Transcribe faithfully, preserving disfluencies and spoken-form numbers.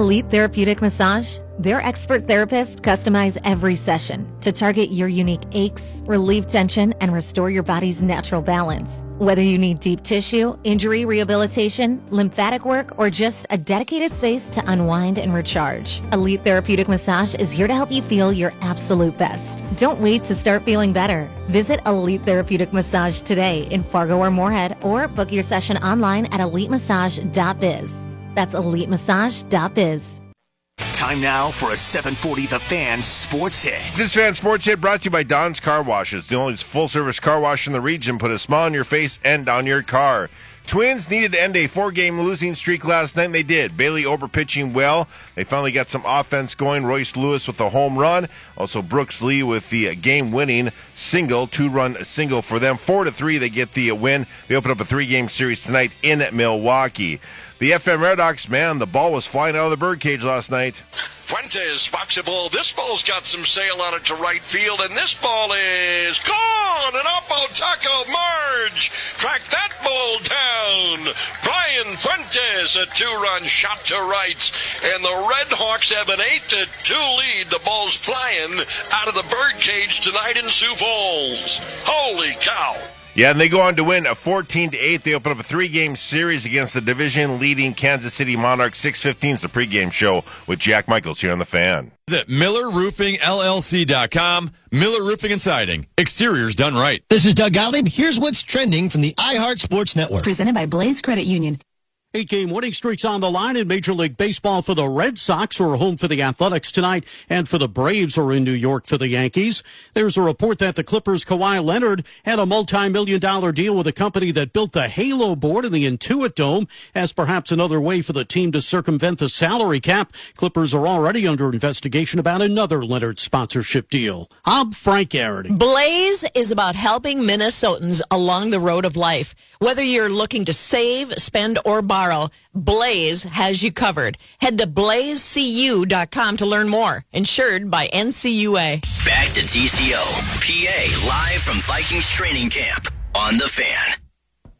Elite Therapeutic Massage. Their expert therapists customize every session to target your unique aches, relieve tension, and restore your body's natural balance. Whether you need deep tissue, injury rehabilitation, lymphatic work, or just a dedicated space to unwind and recharge, Elite Therapeutic Massage is here to help you feel your absolute best. Don't wait to start feeling better. Visit Elite Therapeutic Massage today in Fargo or Moorhead, or book your session online at elite massage dot biz. That's elite massage dot biz. Time now for a seven forty The Fan Sports Hit. This Fan Sports Hit brought to you by Don's Car Washes, the only full-service car wash in the region. Put a smile on your face and on your car. Twins needed to end a four-game losing streak last night, and they did. Bailey Ober pitching well. They finally got some offense going. Royce Lewis with a home run. Also Brooks Lee with the game-winning single, two-run single for them. Four to three, they get the win. They open up a three-game series tonight in Milwaukee. The F M Red Hawks, man, the ball was flying out of the birdcage last night. Fuentes spots a ball. This ball's got some sail on it to right field, and this ball is gone. And up Otako Marge track that ball down. Brian Fuentes, a two-run shot to right, and the Red Hawks have an eight to two lead. The ball's flying out of the birdcage tonight in Sioux Falls. Holy cow. Yeah, and they go on to win a fourteen to eight. They open up a three-game series against the division-leading Kansas City Monarchs. six fifteen is the pregame show with Jack Michaels here on The Fan. Visit Miller Roofing L L C dot com. Miller Roofing and Siding. Exteriors done right. This is Doug Gottlieb. Here's what's trending from the iHeart Sports Network. Presented by Blaze Credit Union. Eight-game winning streaks on the line in Major League Baseball for the Red Sox, who are home for the Athletics tonight, and for the Braves, who are in New York for the Yankees. There's a report that the Clippers' Kawhi Leonard had a multi-million dollar deal with a company that built the Halo board in the Intuit Dome as perhaps another way for the team to circumvent the salary cap. Clippers are already under investigation about another Leonard sponsorship deal. I'm Frank Garrity. Blaze is about helping Minnesotans along the road of life. Whether you're looking to save, spend, or borrow, Blaze has you covered. Head to blaze c u dot com to learn more. Insured by N C U A. Back to T C O. P A live from Vikings training camp on The Fan.